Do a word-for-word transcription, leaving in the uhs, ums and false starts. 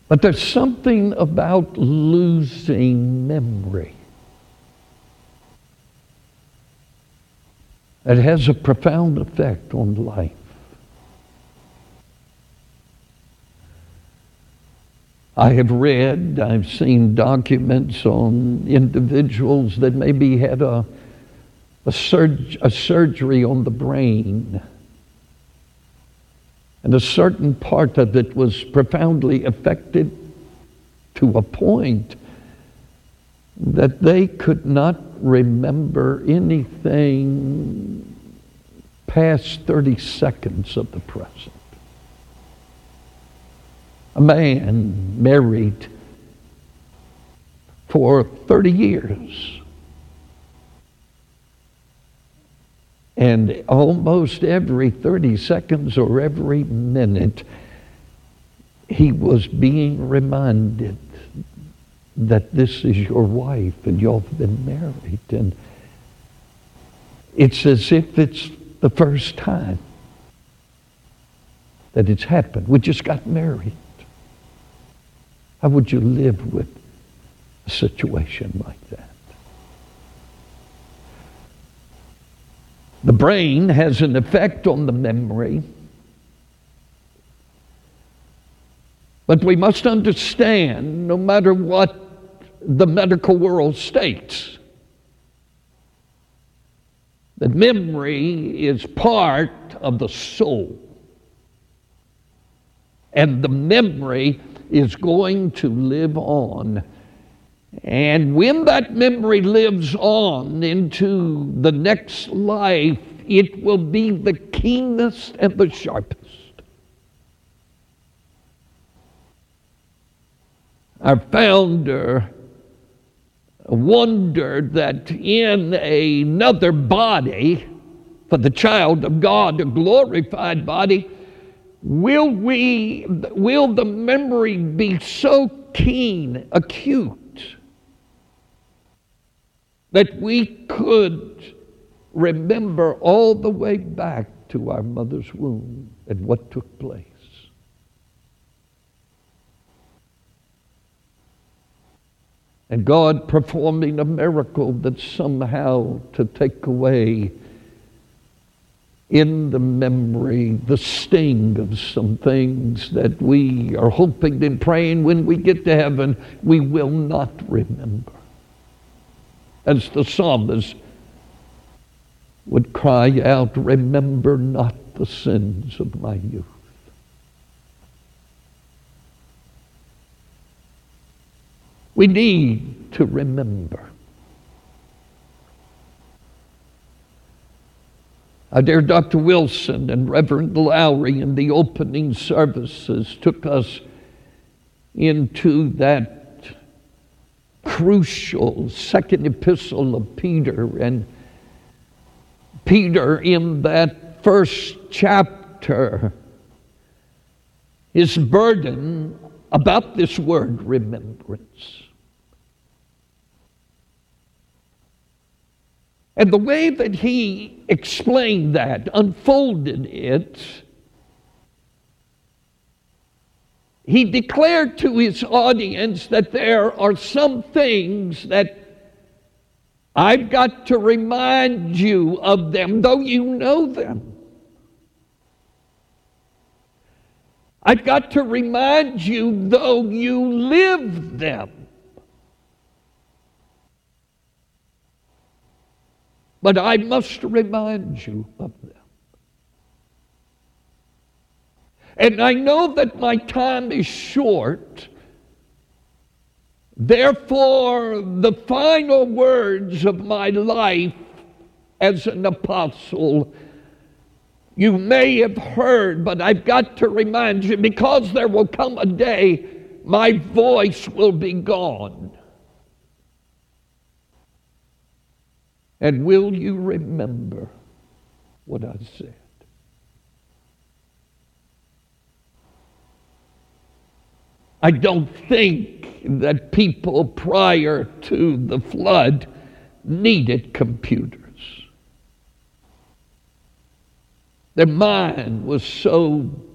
But there's something about losing memory that has a profound effect on life. I have read, I've seen documents on individuals that maybe had a, a, surg- a surgery on the brain, and a certain part of it was profoundly affected to a point that they could not remember anything past thirty seconds of the present. A man married for thirty years. And almost every thirty seconds or every minute, he was being reminded that this is your wife and you've been married. And it's as if it's the first time that it's happened. We just got married. How would you live with a situation like that? The brain has an effect on the memory, but we must understand, no matter what the medical world states, that memory is part of the soul, and the memory is going to live on. And when that memory lives on into the next life, it will be the keenest and the sharpest. Our founder wondered that in another body, for the child of God, a glorified body, Will we, will the memory be so keen, acute, that we could remember all the way back to our mother's womb and what took place? And God performing a miracle that somehow to take away in the memory the sting of some things that we are hoping and praying when we get to heaven we will not remember. As the psalmist would cry out, remember not the sins of my youth. We need to remember. Our dear Doctor Wilson and Reverend Lowry in the opening services took us into that crucial second epistle of Peter. And Peter, in that first chapter, his burden about this word, remembrance. And the way that he explained that, unfolded it, he declared to his audience that there are some things that I've got to remind you of them, though you know them. I've got to remind you, though you live them. But I must remind you of them. And I know that my time is short. Therefore, the final words of my life as an apostle, you may have heard, but I've got to remind you, because there will come a day my voice will be gone. And will you remember what I said? I don't think that people prior to the flood needed computers. Their mind was so